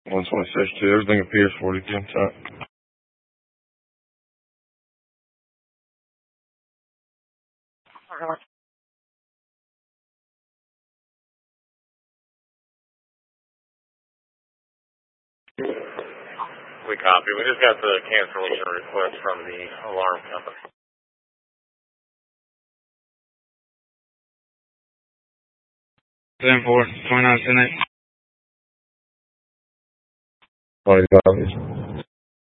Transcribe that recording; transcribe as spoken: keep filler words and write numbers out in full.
one twenty-six two. Everything appears forty p m time. We copy. We just got the cancellation request from the alarm company. ten four, twenty-nine ten eight. All right, copies.